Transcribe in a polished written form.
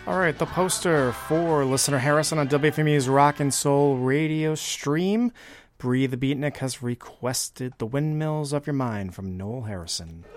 All right, the poster for listener Harrison on WFMU's Rock and Soul radio stream. Bree the Beatnik has requested The Windmills of Your Mind from Noel Harrison.